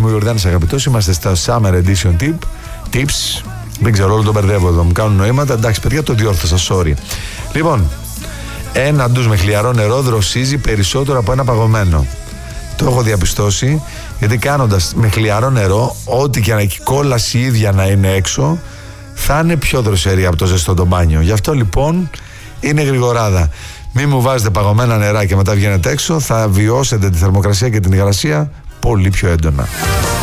είμαι ο Ιορδάνης Αγαπητός. Είμαστε στα Summer Edition Tips. Δεν ξέρω, όλο το μπερδεύω εδώ. Μου κάνουν νοήματα. Εντάξει, παιδιά, το διόρθωσα. Sorry. Λοιπόν, ένα ντους με χλιαρό νερό δροσίζει περισσότερο από ένα παγωμένο. Το έχω διαπιστώσει, γιατί κάνοντας με χλιαρό νερό, ό,τι και η κόλαση ίδια να είναι έξω, θα είναι πιο δροσερή από το ζεστό το μπάνιο. Γι' αυτό λοιπόν είναι γρηγοράδα. Μην μου βάζετε παγωμένα νερά και μετά βγαίνετε έξω, θα βιώσετε τη θερμοκρασία και την υγρασία πολύ πιο έντονα.